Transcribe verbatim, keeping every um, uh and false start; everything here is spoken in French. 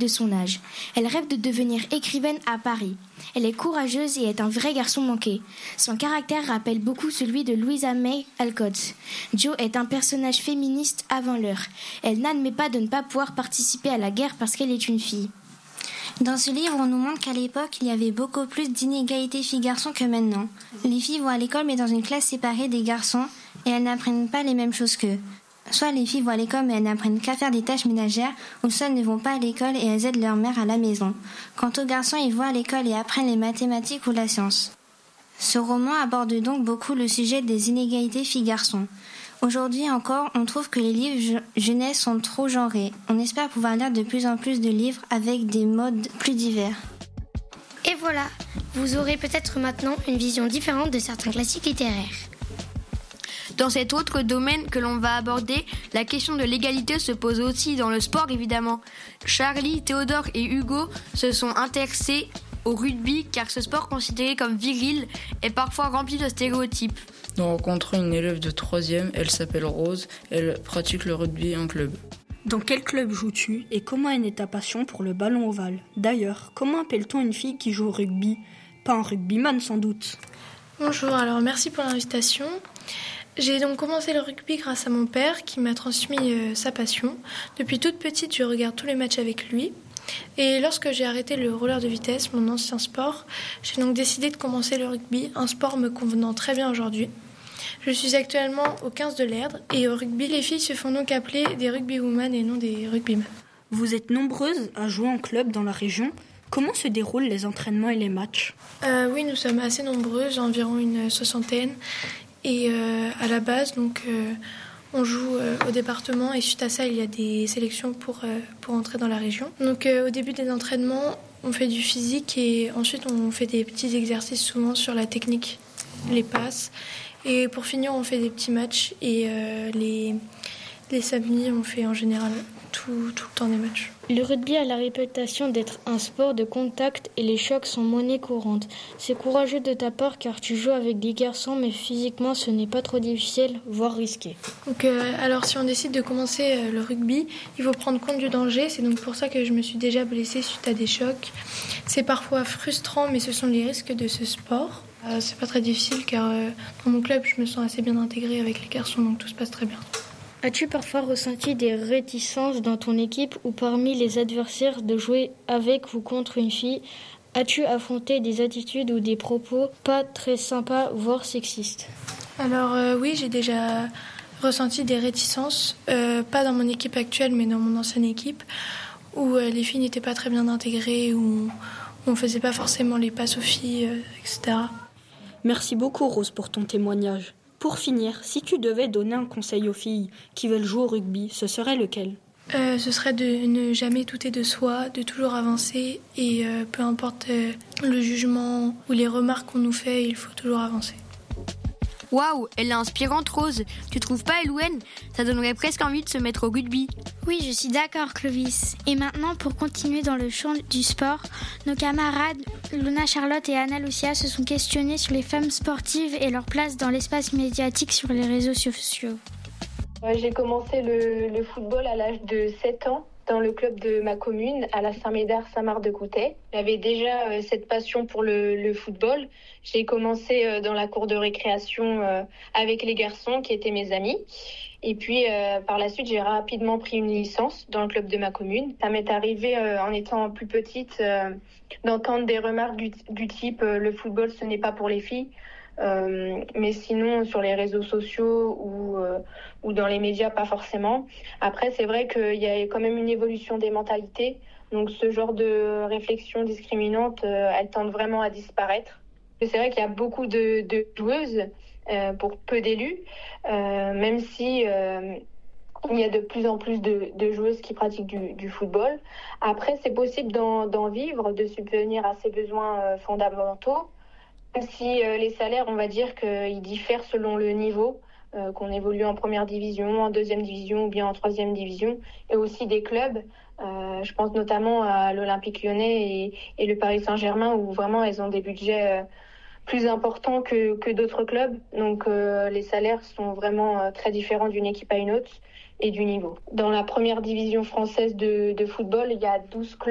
de son âge. Elle rêve de devenir écrivaine à Paris. Elle est courageuse et est un vrai garçon manqué. Son caractère rappelle beaucoup celui de Louisa May Alcott. Jo est un personnage féministe avant l'heure. Elle n'admet pas de ne pas pouvoir participer à la guerre parce qu'elle est une fille. Dans ce livre, on nous montre qu'à l'époque, il y avait beaucoup plus d'inégalités filles-garçons que maintenant. Les filles vont à l'école mais dans une classe séparée des garçons et elles n'apprennent pas les mêmes choses qu'eux. Soit les filles vont à l'école mais elles n'apprennent qu'à faire des tâches ménagères, ou soit elles ne vont pas à l'école et elles aident leur mère à la maison. Quant aux garçons, ils vont à l'école et apprennent les mathématiques ou la science. Ce roman aborde donc beaucoup le sujet des inégalités filles-garçons. Aujourd'hui encore, on trouve que les livres jeunesse sont trop genrés. On espère pouvoir lire de plus en plus de livres avec des modes plus divers. Et voilà, vous aurez peut-être maintenant une vision différente de certains classiques littéraires. Dans cet autre domaine que l'on va aborder, la question de l'égalité se pose aussi dans le sport évidemment. Charlie, Théodore et Hugo se sont intéressés au rugby car ce sport considéré comme viril est parfois rempli de stéréotypes. Nous rencontrons une élève de troisième, elle s'appelle Rose, elle pratique le rugby en club. Dans quel club joues-tu et comment est née ta passion pour le ballon ovale ? D'ailleurs, comment appelle-t-on une fille qui joue au rugby ? Pas un rugbyman sans doute. Bonjour, alors merci pour l'invitation. J'ai donc commencé le rugby grâce à mon père qui m'a transmis euh, sa passion. Depuis toute petite, je regarde tous les matchs avec lui. Et lorsque j'ai arrêté le roller de vitesse, mon ancien sport, j'ai donc décidé de commencer le rugby, un sport me convenant très bien aujourd'hui. Je suis actuellement au quinze de l'Erdre et au rugby, les filles se font donc appeler des rugbywomen et non des rugbymen. Vous êtes nombreuses à jouer en club dans la région. Comment se déroulent les entraînements et les matchs ? euh, Oui, nous sommes assez nombreuses, environ une soixantaine. Et euh, à la base, donc, euh, on joue euh, au département et suite à ça, il y a des sélections pour, euh, pour entrer dans la région. Donc euh, au début des entraînements, on fait du physique et ensuite on fait des petits exercices souvent sur la technique, les passes. Et pour finir, on fait des petits matchs et euh, les, les samedis, on fait en général tout, tout le temps des matchs. Le rugby a la réputation d'être un sport de contact et les chocs sont monnaie courante. C'est courageux de ta part car tu joues avec des garçons mais physiquement ce n'est pas trop difficile, voire risqué. Donc, euh, alors si on décide de commencer euh, le rugby, il faut prendre compte du danger. C'est donc pour ça que je me suis déjà blessée suite à des chocs. C'est parfois frustrant mais ce sont les risques de ce sport. Euh, c'est pas très difficile car euh, dans mon club je me sens assez bien intégrée avec les garçons donc tout se passe très bien. As-tu parfois ressenti des réticences dans ton équipe ou parmi les adversaires de jouer avec ou contre une fille ? As-tu affronté des attitudes ou des propos pas très sympas, voire sexistes ? Alors euh, oui, j'ai déjà ressenti des réticences, euh, pas dans mon équipe actuelle mais dans mon ancienne équipe, où euh, les filles n'étaient pas très bien intégrées, où on ne faisait pas forcément les passes aux filles, euh, et cetera. Merci beaucoup Rose pour ton témoignage. Pour finir, si tu devais donner un conseil aux filles qui veulent jouer au rugby, ce serait lequel ? euh, Ce serait de ne jamais douter de soi, de toujours avancer et euh, peu importe euh, le jugement ou les remarques qu'on nous fait, il faut toujours avancer. Waouh, elle est inspirante Rose. Tu trouves pas Elouane ? Ça donnerait presque envie de se mettre au rugby. Oui, je suis d'accord Clovis. Et maintenant, pour continuer dans le champ du sport, nos camarades Luna Charlotte et Anna Lucia se sont questionnées sur les femmes sportives et leur place dans l'espace médiatique sur les réseaux sociaux. J'ai commencé le, le football à l'âge de sept ans dans le club de ma commune, à la Saint-Médard Saint-Marc-de-Coutais. J'avais déjà euh, cette passion pour le, le football. J'ai commencé euh, dans la cour de récréation euh, avec les garçons qui étaient mes amis. Et puis euh, par la suite, j'ai rapidement pris une licence dans le club de ma commune. Ça m'est arrivé euh, en étant plus petite euh, d'entendre des remarques du, du type euh, « le football, ce n'est pas pour les filles ». Euh, mais sinon sur les réseaux sociaux ou, euh, ou dans les médias pas forcément. Après c'est vrai qu'il y a quand même une évolution des mentalités, donc ce genre de réflexion discriminante euh, elle tend vraiment à disparaître. C'est vrai qu'il y a beaucoup de, de joueuses euh, pour peu d'élus, euh, même si euh, il y a de plus en plus de, de joueuses qui pratiquent du, du football. Après c'est possible d'en, d'en vivre, de subvenir à ses besoins euh, fondamentaux. Même si euh, les salaires, on va dire qu'ils diffèrent selon le niveau, euh, qu'on évolue en première division, en deuxième division ou bien en troisième division, et aussi des clubs. Euh, je pense notamment à l'Olympique Lyonnais et, et le Paris Saint-Germain, où vraiment elles ont des budgets euh, plus importants que, que d'autres clubs. Donc euh, les salaires sont vraiment euh, très différents d'une équipe à une autre et du niveau. Dans la première division française de, de football, il y a douze clubs.